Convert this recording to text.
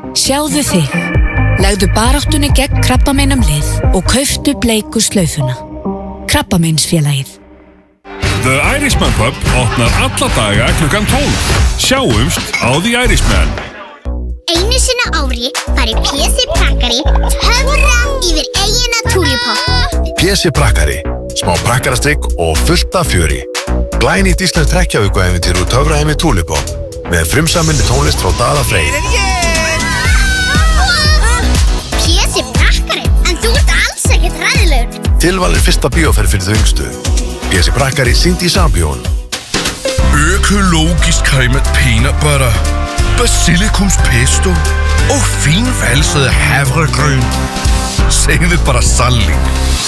Sjáðu þig. Legðu baráttunni gegn krabbameinum lið og kauftu bleiku slaufuna. Krabbameinsfélagið. The Irishman Pub opnar alla daga klukkan 12. Sjáumst á The Irishman. Einu sinni á ári fari PC Prakkari töfra yfir eigina Tulipopp. PC Prakkari, smá prakkarastrygg og fullt af fjöri. Glænýtt íslenskt hrekkjavökuævintýr úr töfraheimi Tulipopp með frumsaminni tónlist frá Daða Freyr. PC Prakkari, en þú ert alls ekkert hræðilegur. Tilvalin fyrsta bíóferð fyrir þau yngstu. PC Prakkari sýndi í Sambíón. Økologisk cremet peanut butter, basilikumspesto og finvalset havregryn. Segðu bara salling.